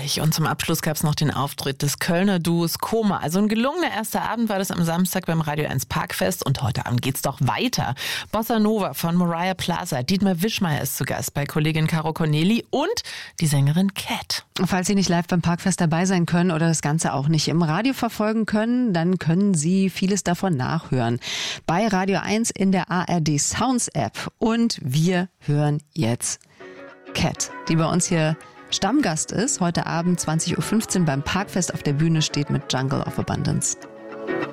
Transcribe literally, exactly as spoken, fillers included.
richtig. Und zum Abschluss gab es noch den Auftritt des Kölner Duos Koma. Also ein gelungener erster Abend war das am Samstag beim Radio eins Parkfest. Und heute Abend geht's doch weiter. Bossa Nova von Mariah Plaza. Dietmar Wischmeier ist zu Gast bei Kollegin Caro Corneli und die Sängerin Cat. Falls Sie nicht live beim Parkfest dabei sein können oder das Ganze auch nicht im Radio verfolgen können, dann können Sie vieles davon nachhören. Bei Radio eins in der A R D Sounds App. Und wir hören jetzt Cat, die bei uns hier Stammgast ist. Heute Abend zwanzig Uhr fünfzehn beim Parkfest auf der Bühne steht mit Jungle of Abundance.